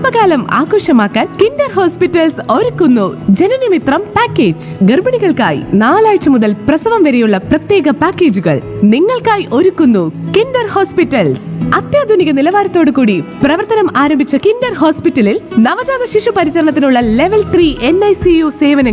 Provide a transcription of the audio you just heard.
ഗർഭകാലം ആഘോഷമാക്കാൻ Kinder hospitals ഒരുക്കുന്നു ജനനമിത്രം പാക്കേജ്. ഗർഭിണികൾക്കായി 4 ആഴ്ച മുതൽ പ്രസവം വരെയുള്ള പ്രത്യേക പാക്കേജുകൾ നിങ്ങൾക്കായി ഒരുക്കുന്നു കിൻഡർ ഹോസ്പിറ്റൽസ്. അത്യാധുനിക നിലവാരത്തോടു കൂടി പ്രവർത്തനം ആരംഭിച്ച കിൻഡർ ഹോസ്പിറ്റലിൽ നവജാത ശിശു പരിചരണത്തിനുള്ള ലെവൽ 3 NICU സേവനങ്ങൾ